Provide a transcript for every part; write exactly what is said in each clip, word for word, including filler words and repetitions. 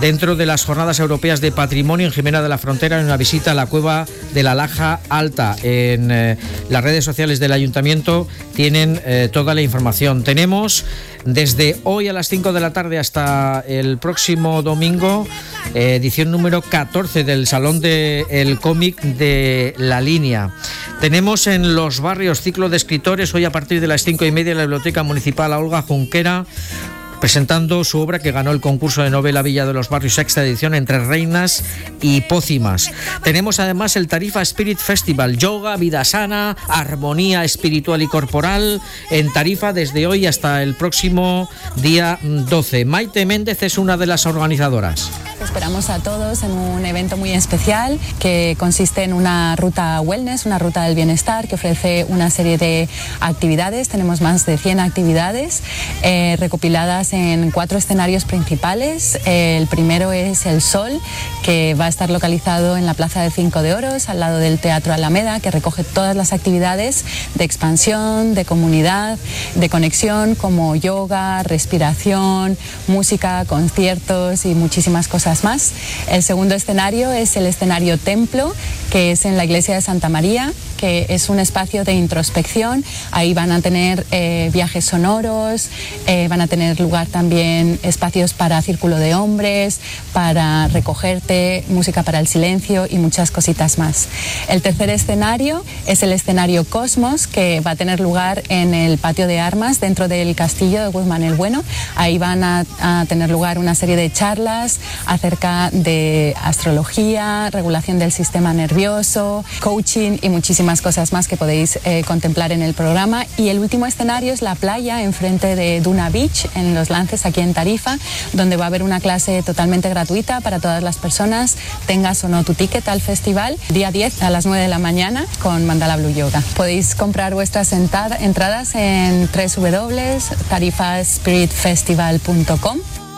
dentro de las Jornadas Europeas de Patrimonio en Jimena de la Frontera, en una visita a la cueva de la Laja Alta. En eh, las redes sociales del Ayuntamiento tienen eh, toda la información. Tenemos desde hoy a las cinco de la tarde hasta el próximo domingo eh, edición número catorce del Salón del Cómic de La Línea. Tenemos en los barrios ciclo de escritores hoy a partir de las cinco y media en la Biblioteca Municipal a Olga Junquera, presentando su obra que ganó el concurso de novela Villa de los Barrios, sexta edición, Entre reinas y pócimas. Tenemos además el Tarifa Spirit Festival, yoga, vida sana, armonía espiritual y corporal en Tarifa desde hoy hasta el próximo día doce. Maite Méndez es una de las organizadoras. Esperamos a todos en un evento muy especial que consiste en una ruta wellness, una ruta del bienestar que ofrece una serie de actividades. Tenemos más de cien actividades eh, recopiladas en cuatro escenarios principales. El primero es El Sol, que va a estar localizado en la Plaza de Cinco de Oros, al lado del Teatro Alameda, que recoge todas las actividades de expansión, de comunidad, de conexión, como yoga, respiración, música, conciertos y muchísimas cosas más. El segundo escenario es el escenario Templo, que es en la iglesia de Santa María, que es un espacio de introspección. Ahí van a tener eh, viajes sonoros, eh, van a tener lugar también espacios para círculo de hombres, para recogerte, música para el silencio y muchas cositas más. El tercer escenario es el escenario Cosmos, que va a tener lugar en el patio de armas dentro del castillo de Guzmán el Bueno. Ahí van a, a tener lugar una serie de charlas acerca de astrología, regulación del sistema nervioso, coaching y muchísimas cosas más que podéis eh, contemplar en el programa. Y el último escenario es la playa enfrente de Duna Beach, en Los Lances, aquí en Tarifa, donde va a haber una clase totalmente gratuita para todas las personas, tengas o no tu ticket al festival, día diez a las nueve de la mañana con Mandala Blue Yoga. Podéis comprar vuestras entrada, entradas en doble u doble u doble u punto tarifa spirit festival punto com.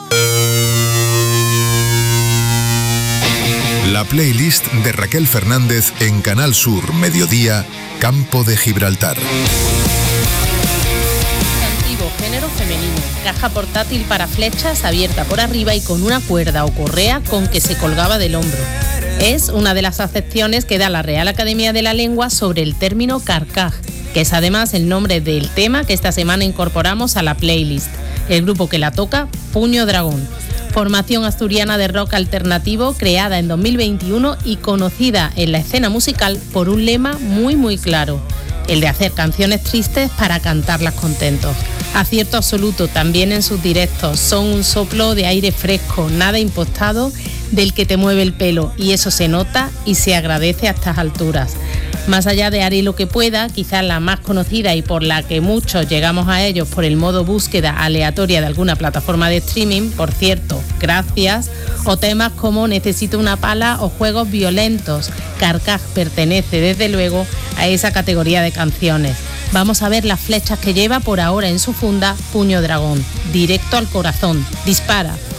La playlist de Raquel Fernández en Canal Sur Mediodía, Campo de Gibraltar. Sustantivo, género femenino, caja portátil para flechas abierta por arriba y con una cuerda o correa con que se colgaba del hombro. Es una de las acepciones que da la Real Academia de la Lengua sobre el término carcaj, que es además el nombre del tema que esta semana incorporamos a la playlist. El grupo que la toca, Puño Dragón. Formación asturiana de rock alternativo creada en dos mil veintiuno y conocida en la escena musical por un lema muy muy claro, el de hacer canciones tristes para cantarlas contentos. Acierto absoluto también en sus directos, son un soplo de aire fresco, nada impostado, del que te mueve el pelo, y eso se nota y se agradece a estas alturas. Más allá de Haré lo que pueda, quizás la más conocida y por la que muchos llegamos a ellos por el modo búsqueda aleatoria de alguna plataforma de streaming, por cierto, gracias, o temas como Necesito una pala o Juegos violentos. Carcaj pertenece desde luego a esa categoría de canciones. Vamos a ver las flechas que lleva por ahora en su funda Puño Dragón. Directo al corazón. Dispara.